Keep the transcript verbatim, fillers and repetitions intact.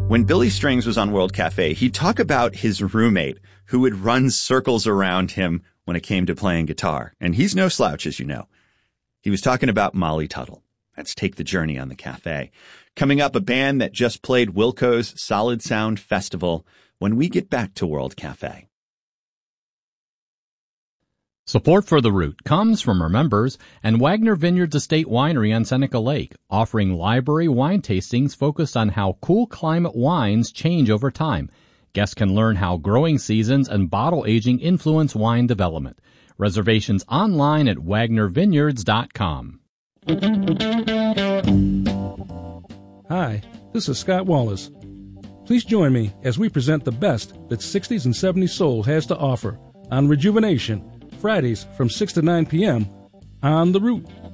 When Billy Strings was on World Cafe, he'd talk about his roommate who would run circles around him when it came to playing guitar. And he's no slouch, as you know. He was talking about Molly Tuttle. Let's take the journey on the cafe. Coming up, a band that just played Wilco's Solid Sound Festival when we get back to World Cafe. Support for The Root comes from our members and Wagner Vineyards Estate Winery on Seneca Lake, offering library wine tastings focused on how cool climate wines change over time. Guests can learn how growing seasons and bottle aging influence wine development. Reservations online at wagner vineyards dot com. Hi, this is Scott Wallace. Please join me as we present the best that sixties and seventies soul has to offer on Rejuvenation, Fridays from six to nine p.m. on The Root.